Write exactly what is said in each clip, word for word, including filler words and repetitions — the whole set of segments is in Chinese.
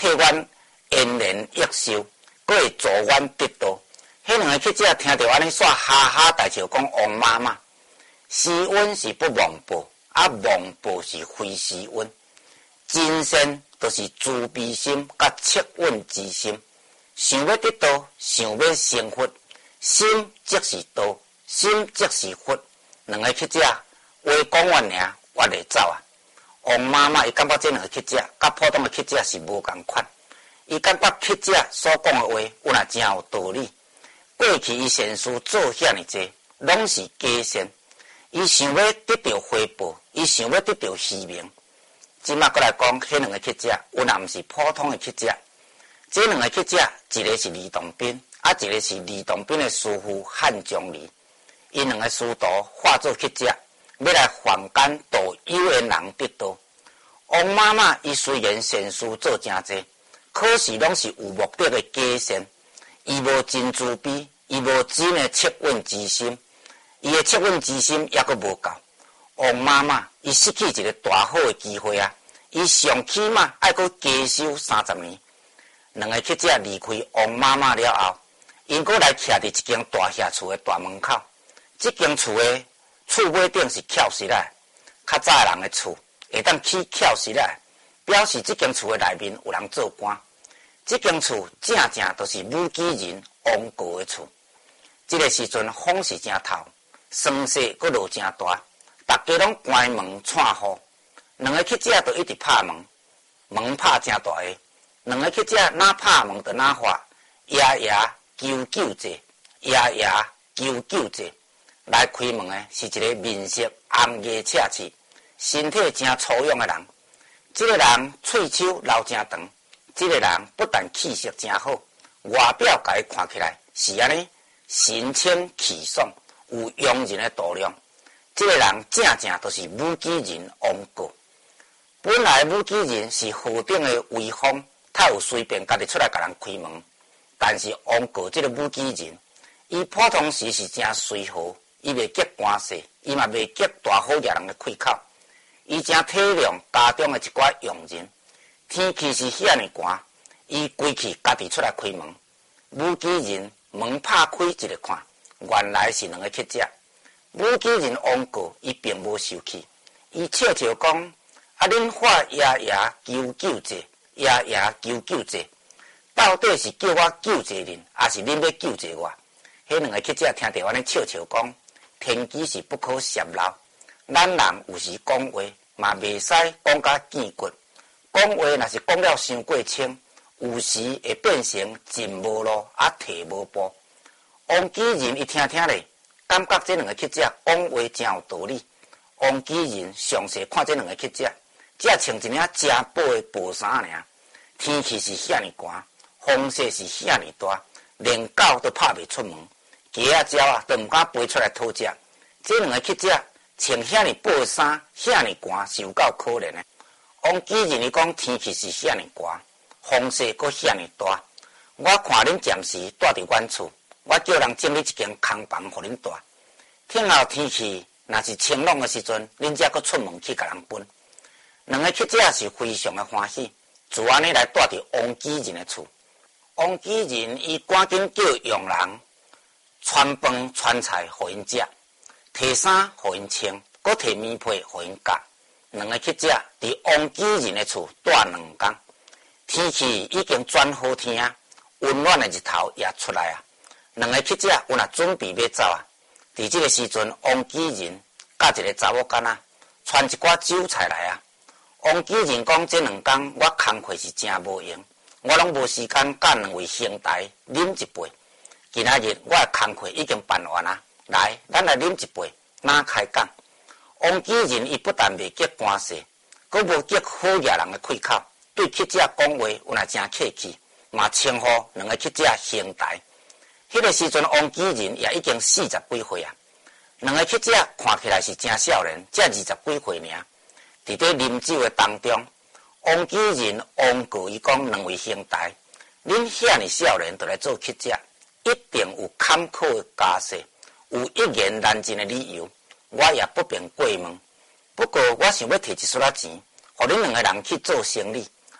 替阮延年益寿，佫会助阮得道。迄两个乞丐听到安尼煞哈哈大笑，讲王妈妈，施恩是不忘报，啊忘报是非施恩。真善就是慈悲心甲恻隐之心，想要得道，想要成佛，心即是道，心即是佛。两个乞丐话讲完尔，我袂走啊。王妈妈伊感觉这两个乞丐甲普通的乞丐是无共款，伊感觉乞丐所讲的话有若真有道理。过去伊善事做遐尼济，拢是假善。伊想要得到回报，伊想要得到虚名。即马过来讲，迄两个乞丐有若毋是普通的乞丐，这两个乞丐，一个是李洞宾，啊一个是李洞宾的师父汉钟离。因两个师徒化作乞丐，要来凡间度有缘人得道。王妈妈伊虽然善事做真济，可是拢是有目的的假善。伊无真慈悲，伊无真的恻隐之心，伊的恻隐之心也阁无够。王妈妈伊失去一个大好的机会啊！伊上起码爱阁加修三十年。两个乞丐离开王妈妈了后，因阁来徛伫一间大厦厝的大门口。这间厝的厝尾顶是翘实来，较早人的厝会当起翘实来，表示这间厝的内面有人做官。这间厝正正都是武举人王国的厝。这个时阵风是真透，霜势阁落真大，大家拢关门串户。两个乞丐就一直拍门，门拍真大个。两个乞丐哪拍门就哪喊，爷爷求救者，爷爷求救者。来开门的是一个面色红牙赤刺、身体真粗勇的人。这个人喙手留真长，这个人不但气色真好，外表甲伊看起来是安尼神清气爽，有庸人的度量。这个人正正就是武举人王过。本来武举人是河顶的威风，他有随便家己出来甲人开门，但是王过这个武举人，伊普通时是真随和。伊袂结官势，伊嘛袂结大好野人的气口。伊真体谅家中的一寡佣人。天气是遐尼寒，伊规气家己出来开门。武举人门拍开一个看，原来是两个乞丐。武举人王过，伊并无生气，伊笑笑讲：“啊，恁喊爷爷求救者，爷爷求救者，到底是叫我救者恁，还是恁要救者我？”迄两个乞丐听到安尼笑笑讲。天机是不可泄露，咱人有时讲话嘛袂使讲甲见骨，讲话若是讲了伤过清，有时会变成进无路啊退无步。王举人一听听咧，感觉这两个乞丐讲话真有道理。王举人详细看这两个乞丐，只穿一领真薄的薄衫尔，天气是遐尼寒，风势是遐尼大，连狗都拍袂出门。鸡啊鸟啊都毋敢飞出来讨食。这两个乞丐穿遐尼薄衫，遐尼寒，是有够可怜的。王举人伊讲天气是遐尼寒，风势阁遐尼大。我看恁暂时住伫阮厝，我叫人整理一间空房互恁住。听后天气若是晴朗的时阵，恁才阁出门去甲人分。两个乞丐是非常的欢喜，就安尼来住伫王举人的厝。王举人伊赶紧叫佣人。传饭传菜互因食，摕衫互因穿，搁摕棉被互因夹。两个乞丐伫王举人的厝住两天，天气已经转好天啊，温暖的日头也出来啊。两个乞丐有若准备要走啊，伫这个时阵，王举人甲一个查某囡仔传一寡酒菜来啊。王举人讲：这两天我工课是真无用，我拢无时间甲两位兄弟饮一杯。今仔日我的工课已经办完啊，来，咱来饮一杯，哪开讲？王举人伊不但袂结官势，阁无结好野人的气口，对乞丐讲话有若真客气，嘛称呼两个乞丐兄弟。迄个时阵，王举人也已经四十几岁啊。两个乞丐看起来是真少年，才二十几岁尔。伫咧啉酒的当中，王举人王过伊讲两位兄弟，恁遐尼少年就来做乞丐。一定有坎坷的家世，有一言难尽的理由，我也不便过问。不过，我想要摕一撮仔钱，互恁两个人去做生意，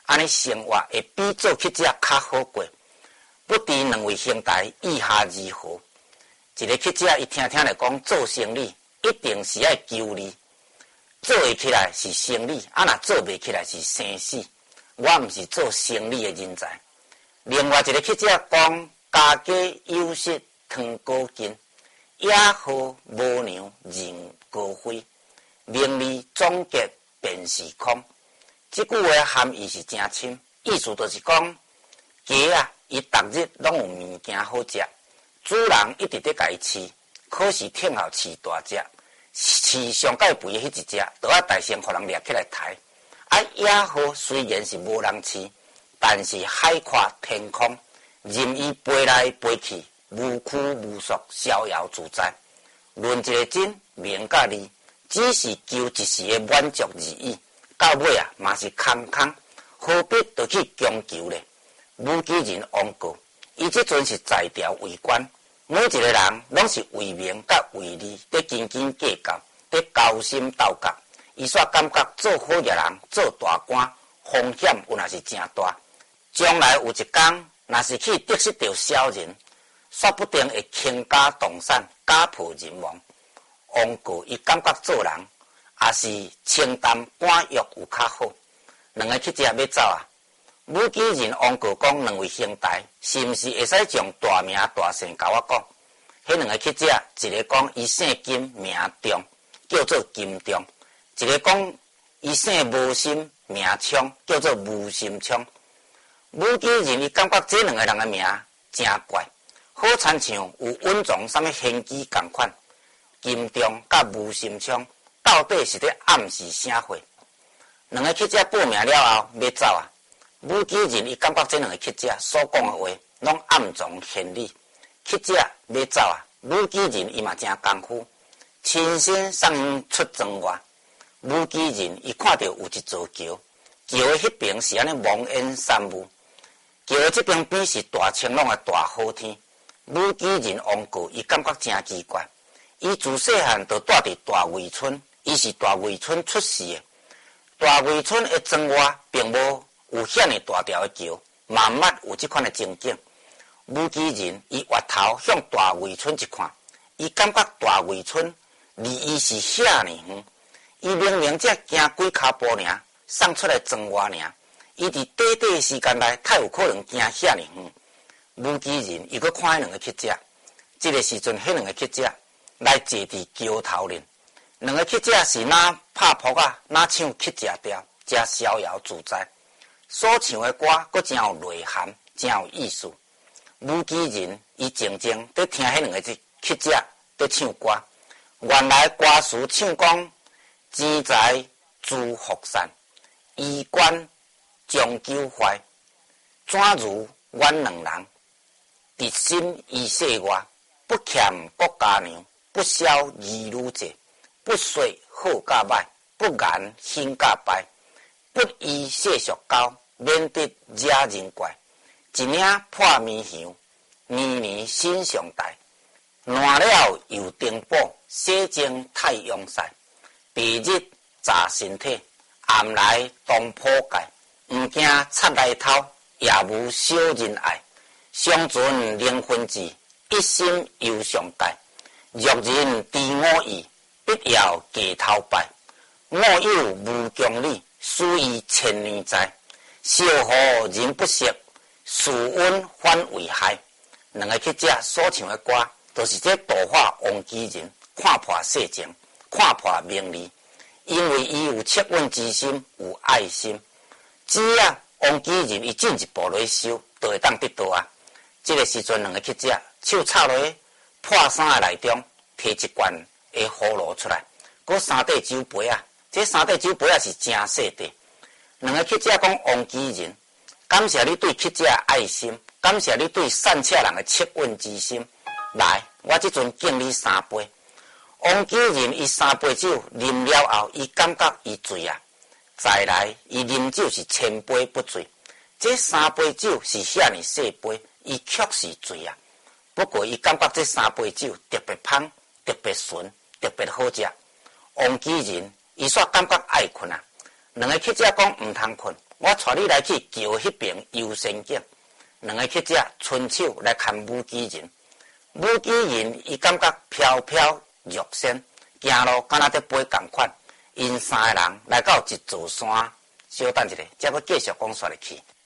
安尼生活会比做乞食较好过。不知两位兄台意下如何？一个乞食伊听听来讲，做生意一定是爱求利，做会起来是生意，啊若做袂起来是生死。我毋是做生意的人才。另外一个乞食讲，家家有室汤锅金，野好无娘人高飞，名利总结便是空。这句话含义是真深，意思就是讲，家啊，伊逐日拢有物件好食，主人一直伫甲伊饲，可是挺后饲大只，饲上盖肥的迄一只，都要大声互人掠起来抬。啊，野好虽然是无人饲，但是海阔天空，任伊飞来飞去，无拘无束，逍遥自在。论一个真名甲利，只是求一时的满足而已，到尾啊嘛是空空，何必着去强求呢？无基人王国，伊即阵是在朝为官，每一个人拢是为名甲为利，伫斤斤计较，伫勾心斗角。伊煞感觉做好业人、做大官，风险有若是真大。将来有一天，若是去得失着小人，说不定会倾家动产、家破人亡。王国伊感觉做人，也是清淡寡欲有较好。两个乞食要走啊！武基人王国讲两位兄台，是毋是会使将大名大姓甲我讲？迄两个乞食，一个讲伊姓金名忠，叫做金忠。一个讲伊姓无心名昌，叫做无心昌。武基人伊感觉这两个人的名真怪，好亲像有稳重什么玄机共款。金忠甲无心昌到底是咧暗示啥货？两个乞食报名了后要走啊！武基人伊感觉这两个乞食所讲的话拢暗藏天理。乞食要走啊！武基人伊嘛真功夫，亲身送出庄外。武基人伊看到有一座桥，桥的迄边是安尼蒙烟散雾，桥的这边边是大青龙的大好天。武基人王国伊感觉真奇怪，伊自细汉就住伫大围村，伊是大围村出世的。大围村的庄外并无有遐尼大条的桥，慢慢有这款的情景。武基人伊回头向大围村一看，伊感觉大围村离伊是遐尼远。伊明明才行几骹步尔，送出来庄外尔，伊伫短短的时间内，太有可能行遐尼远。武基人伊阁看迄两个乞食，这个时阵，迄两个乞食来坐伫桥头面，两个乞食是哪拍扑啊，哪唱乞食调，才逍遥自在。所唱的歌阁真有内涵，真有意思。武基人伊静静伫听迄两个乞食伫唱歌，原来歌词唱讲。钱财诸福散，衣冠终究坏。怎如阮两人，伫心于世外，不欠国家娘，不消儿女债，不说好甲歹，不言兴甲败，不依世俗教，免得惹人怪。一领破面香，年年新上代，烂了又登宝，洗净太阳晒。白日炸身体，暗来当铺盖，毋惊插来头，也无小人爱。相存灵魂志，一心游上界。若人知我意，必要街头拜。我有无疆理，输于千年在。小何人不识，事温反为害。两个乞食所唱的歌，都、就是这度化王基人，看破世情。看破名利，因为伊有恻隐之心，有爱心。只要王基人伊进一步来修，就会当得到啊！这个时阵，两个乞食手插落破衫的内中，摕一罐的葫芦出来，搁三块酒杯啊！这三块酒杯啊是真细块。两个乞食讲王基人，感谢你对乞食的爱心，感谢你对善车人的恻隐之心。来，我这阵敬你三杯。王基人伊三杯酒啉了后，伊感觉伊醉啊。再来，伊啉酒是千杯不醉。这三杯酒是遐尼细杯，伊确实醉啊。不过伊感觉这三杯酒特别香、特别纯、特别好食。王基人伊煞感觉爱困啊。两个乞食讲毋通困， 我带你来去桥迄边游仙境。两个去遮伸手来看武基人，武基人伊感觉飘飘欲仙，行路敢若在飞共款。因三个人来到一座山，小等一下，才要继续讲煞入去。